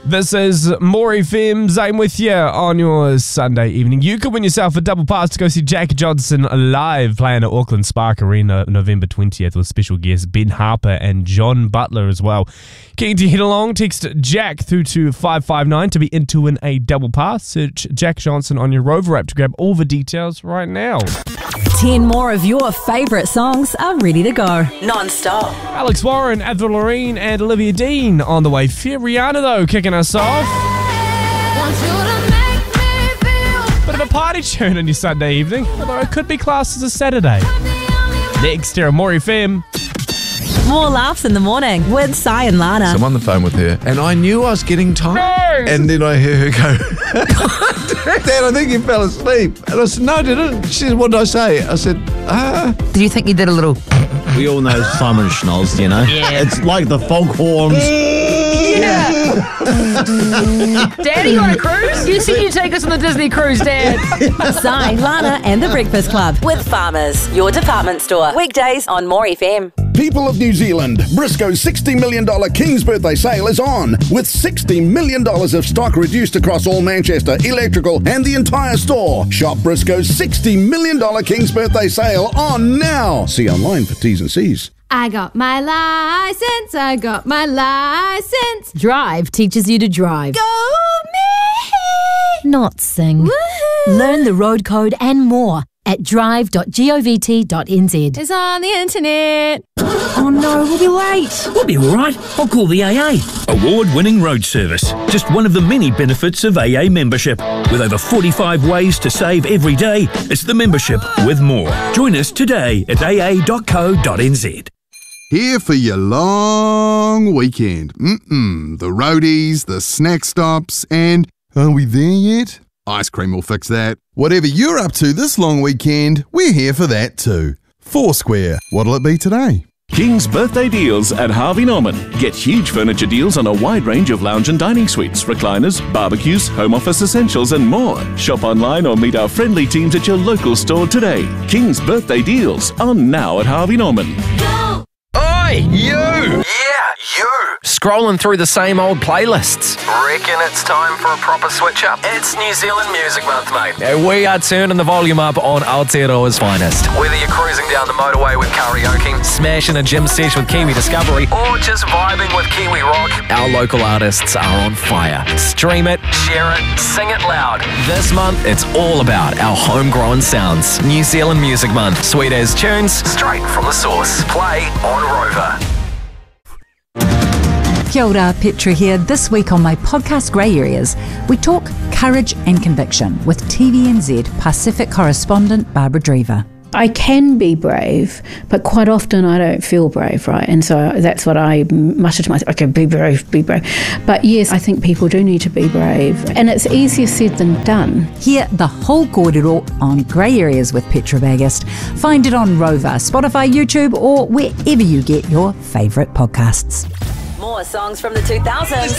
This is More FM, Zane with you on your Sunday evening. You could win yourself a double pass to go see Jack Johnson live playing at Auckland Spark Arena November 20th with special guests Ben Harper and John Butler as well. Keen to head along? Text Jack through to 559 to be in to win a double pass. Search Jack Johnson on your Rover app to grab all the details right now. 10 more of your favourite songs are ready to go, non-stop. Alex Warren, Avril Lavigne and Olivia Dean on the way. Fair Rihanna though, kicking us off. Bit of a party tune on your Sunday evening, although it could be classed as a Saturday. Next here on More FM. More laughs in the morning with Sai and Lana. So I'm on the phone with her, and I knew I was getting tired. And then I hear her go, Dad, I think you fell asleep. And I said, no, I didn't. She said, what did I say? I said, Did you think you did a little... We all know Simon Schnoz, you know? Yeah. It's like the foghorns. Daddy, you on a cruise? You see you take us on the Disney cruise, Dad. Sai, Lana and The Breakfast Club with Farmers, your department store. Weekdays on More FM. People of New Zealand, Briscoe's $60 million King's Birthday Sale is on, with $60 million of stock reduced across all Manchester, Electrical and the entire store. Shop Briscoe's $60 million King's Birthday Sale on now. See online for T's and C's. I got my license, I got my license. Drive teaches you to drive. Go me! Not sing. Woo-hoo. Learn the road code and more at drive.govt.nz. It's on the internet. Oh no, we'll be late. We'll be all right. I'll call the AA. Award-winning road service. Just one of the many benefits of AA membership. With over 45 ways to save every day, it's the membership with more. Join us today at aa.co.nz. Here for your long weekend. The roadies, the snack stops, and are we there yet? Ice cream will fix that. Whatever you're up to this long weekend, we're here for that too. Foursquare, what'll it be today? King's birthday deals at Harvey Norman. Get huge furniture deals on a wide range of lounge and dining suites, recliners, barbecues, home office essentials and more. Shop online or meet our friendly teams at your local store today. King's birthday deals on now at Harvey Norman. Oi, you! Yeah, you! Scrolling through the same old playlists. Reckon it's time for a proper switch up? It's New Zealand Music Month, mate. We are turning the volume up on Aotearoa's finest. Whether you're cruising down the motorway with karaoke, smashing a gym sesh with Kiwi Discovery, or just vibing with Kiwi Rock, our local artists are on fire. Stream it, share it, sing it loud. This month, it's all about our homegrown sounds. New Zealand Music Month. Sweet as tunes. Straight from the source. Play on Rover. Kia ora, Petra here. This week on my podcast Grey Areas, we talk courage and conviction with TVNZ Pacific correspondent Barbara Drever. I can be brave, but quite often I don't feel brave, right? And so that's what I mutter to myself, okay, be brave, be brave. But yes, I think people do need to be brave. And it's easier said than done. Hear the whole kōrero on Grey Areas with Petra Bagust. Find it on Rover, Spotify, YouTube, or wherever you get your favourite podcasts. More songs from the 2000s.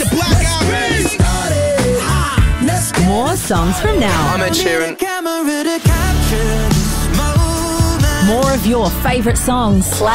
More songs from now. I'm Ed Sheeran. More of your favourite songs. Play